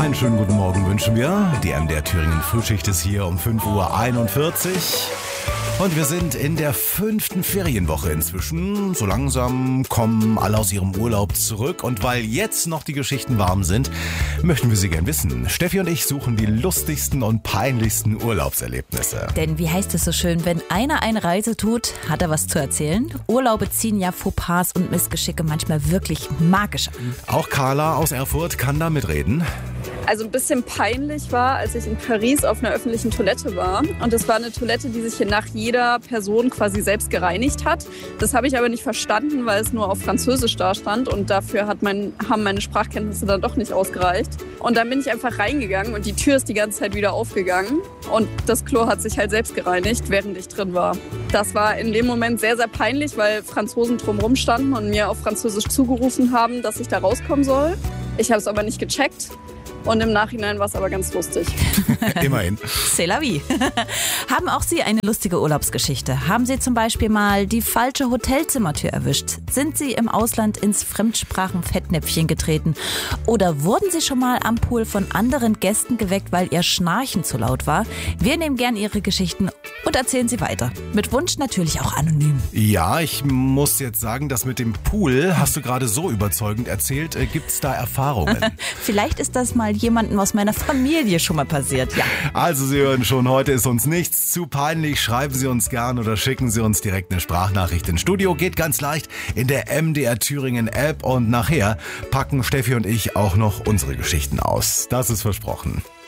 Einen schönen guten Morgen wünschen wir. Die MDR Thüringen Frühschicht ist hier um 5:41 Uhr. Und wir sind in der 5. Ferienwoche inzwischen. So langsam kommen alle aus ihrem Urlaub zurück. Und weil jetzt noch die Geschichten warm sind, möchten wir sie gern wissen. Steffi und ich suchen die lustigsten und peinlichsten Urlaubserlebnisse. Denn wie heißt es so schön, wenn einer eine Reise tut, hat er was zu erzählen. Urlaube ziehen ja Fauxpas und Missgeschicke manchmal wirklich magisch an. Auch Carla aus Erfurt kann da mitreden. Also ein bisschen peinlich war, als ich in Paris auf einer öffentlichen Toilette war. Und das war eine Toilette, die sich nach jeder Person quasi selbst gereinigt hat. Das habe ich aber nicht verstanden, weil es nur auf Französisch da stand. Und dafür haben meine Sprachkenntnisse dann doch nicht ausgereicht. Und dann bin ich einfach reingegangen und die Tür ist die ganze Zeit wieder aufgegangen. Und das Klo hat sich halt selbst gereinigt, während ich drin war. Das war in dem Moment sehr, sehr peinlich, weil Franzosen drumherum standen und mir auf Französisch zugerufen haben, dass ich da rauskommen soll. Ich habe es aber nicht gecheckt. Und im Nachhinein war es aber ganz lustig. Immerhin. C'est la vie. Haben auch Sie eine lustige Urlaubsgeschichte? Haben Sie zum Beispiel mal die falsche Hotelzimmertür erwischt? Sind Sie im Ausland ins Fremdsprachen-Fettnäpfchen getreten? Oder wurden Sie schon mal am Pool von anderen Gästen geweckt, weil Ihr Schnarchen zu laut war? Wir nehmen gern Ihre Geschichten und erzählen sie weiter. Mit Wunsch natürlich auch anonym. Ja, ich muss jetzt sagen, das mit dem Pool hast du gerade so überzeugend erzählt. Gibt's da Erfahrungen? Vielleicht ist das mal jemandem aus meiner Familie schon mal passiert, ja. Also Sie hören schon, heute ist uns nichts zu peinlich. Schreiben Sie uns gern oder schicken Sie uns direkt eine Sprachnachricht ins Studio. Geht ganz leicht in der MDR Thüringen App und nachher packen Steffi und ich auch noch unsere Geschichten aus. Das ist versprochen.